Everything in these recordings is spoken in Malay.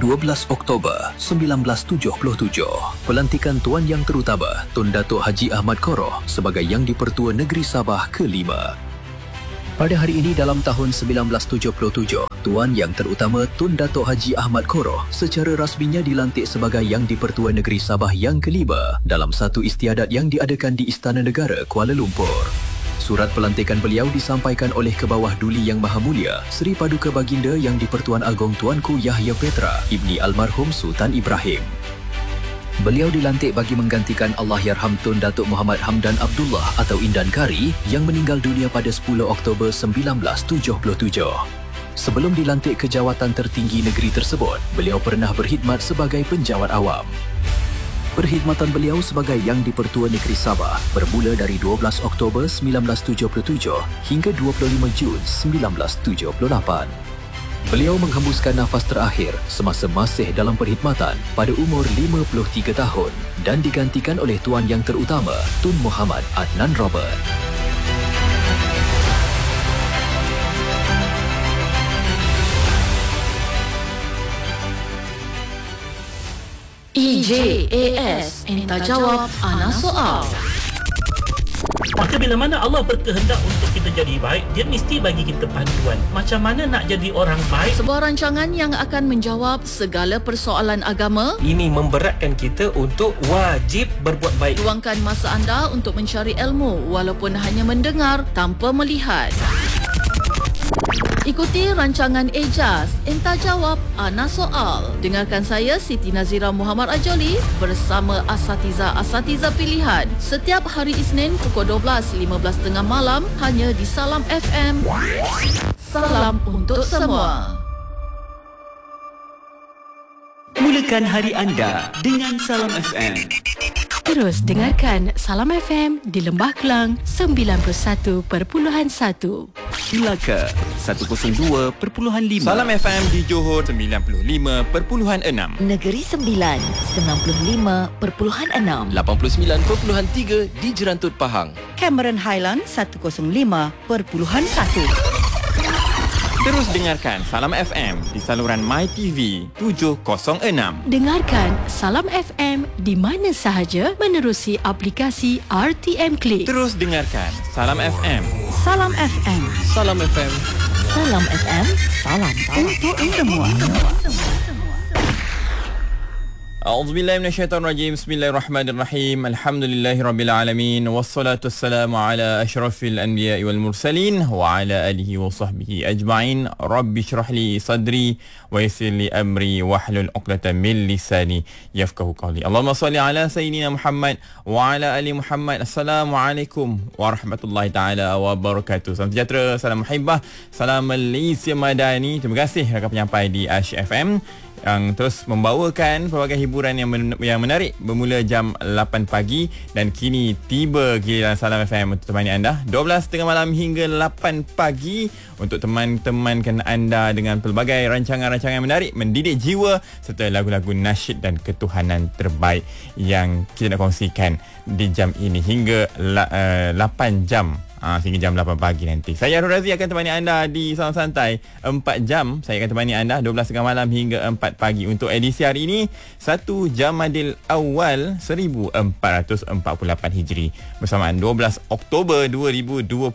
12 Oktober 1977, pelantikan Tuan Yang Terutama Tun Datuk Haji Ahmad Koroh sebagai Yang di-Pertua Negeri Sabah ke-5. Pada hari ini dalam tahun 1977, Tuan Yang Terutama Tun Datuk Haji Ahmad Koroh secara rasminya dilantik sebagai Yang di-Pertua Negeri Sabah yang ke-5 dalam satu istiadat yang diadakan di Istana Negara Kuala Lumpur. Surat pelantikan beliau disampaikan oleh Kebawah Duli Yang Maha Mulia Seri Paduka Baginda Yang di-Pertuan Agong Tuanku Yahya Petra Ibni Almarhum Sultan Ibrahim. Beliau dilantik bagi menggantikan Allahyarham Tun Datuk Muhammad Hamdan Abdullah atau Indan Kari yang meninggal dunia pada 10 Oktober 1977. Sebelum dilantik ke jawatan tertinggi negeri tersebut, beliau pernah berkhidmat sebagai penjawat awam. Perkhidmatan beliau sebagai Yang di-Pertua Negeri Sabah bermula dari 12 Oktober 1977 hingga 25 Jun 1978. Beliau menghembuskan nafas terakhir semasa masih dalam perkhidmatan pada umur 53 tahun dan digantikan oleh Tuan Yang Terutama Tun Muhammad Adnan Robert. EJAS, Entah Jawab Ana Soal. Maka bila mana Allah berkehendak untuk kita jadi baik, dia mesti bagi kita panduan. Macam mana nak jadi orang baik? Sebuah rancangan yang akan menjawab segala persoalan agama. Ini memberatkan kita untuk wajib berbuat baik. Luangkan masa anda untuk mencari ilmu walaupun hanya mendengar tanpa melihat. Ikuti rancangan EJAS, Entah Jawab Ana Soal. Dengarkan saya Siti Nazira Muhammad Ajoli bersama asatiza pilihan setiap hari Isnin pukul 12.15 malam hanya di Salam FM. Salam untuk semua. Mulakan hari anda dengan Salam FM. Terus dengarkan Salam FM di Lembah Kelang 91.1, Melaka 102.5, Salam FM di Johor 95.6, Negeri Sembilan 95.6, 89.3 di Jerantut Pahang, Cameron Highland 105.1. Terus dengarkan Salam FM di saluran MyTV 706. Dengarkan Salam FM di mana sahaja menerusi aplikasi RTM Click. Terus dengarkan Salam FM. Salam FM. Salam FM. Salam FM. Salam untuk semua. A'udzubillahi minasyaitonirrajim. Bismillahirrahmanirrahim. Alhamdulillahirabbilalamin wassalatu wassalamu ala asyrafil anbiya'i wal mursalin wa ala alihi wa sahbihi ajma'in. Rabbi shrah li sadri wa yassir li amri wahlul 'uqdatam min lisani yafqahu qawli. Allahumma shalli ala sayyidina Muhammad wa ala ali Muhammad. Assalamualaikum warahmatullahi taala wabarakatuh. Salam sejahtera, salam muhibbah, salam Malaysia Madani. Terima kasih rakan penyampai di Asyik FM yang terus membawakan pelbagai hiburan yang menarik bermula jam 8 pagi dan kini tiba giliran Salam FM untuk temani anda 12.30 malam hingga 8 pagi untuk teman-temankan anda dengan pelbagai rancangan-rancangan menarik, mendidik jiwa serta lagu-lagu nasyid dan ketuhanan terbaik yang kita nak kongsikan di jam ini hingga 8 jam. Sehingga jam 8 pagi nanti. Saya Arul Razi akan temani anda di Salam Santai 4 jam. Saya akan temani anda 12.30 malam hingga 4 pagi. Untuk edisi hari ini 1 Jamadil Awal 1448 Hijri bersamaan 12 Oktober 2026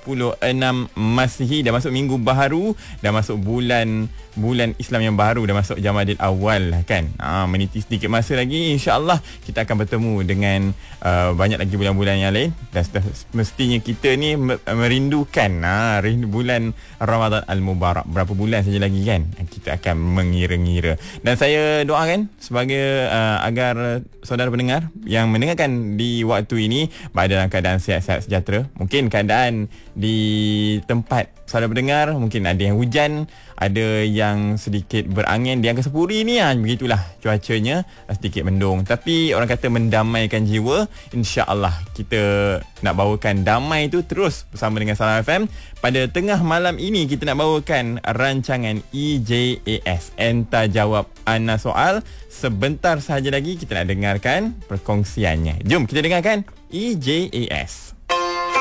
Masihi. Dah masuk minggu baharu, dah masuk bulan Islam yang baru, dah masuk Jamadil Awal kan. Meniti sedikit masa lagi, insya-Allah kita akan bertemu dengan banyak lagi bulan-bulan yang lain dan mestinya kita ni merindukan bulan Ramadan Al-Mubarak. Berapa bulan saja lagi kan kita akan mengira-ngira. Dan saya doakan sebagai agar saudara pendengar yang mendengarkan di waktu ini berada dalam keadaan sihat-sihat sejahtera. Mungkin keadaan di tempat saudara pendengar mungkin ada yang hujan, ada yang sedikit berangin di angka 10 ni begitulah cuacanya, sedikit mendung. Tapi orang kata mendamaikan jiwa. InsyaAllah kita nak bawakan damai itu terus bersama dengan Salam FM. Pada tengah malam ini kita nak bawakan rancangan EJAS, Entah Jawab Ana Soal. Sebentar sahaja lagi kita nak dengarkan perkongsiannya. Jom kita dengarkan EJAS.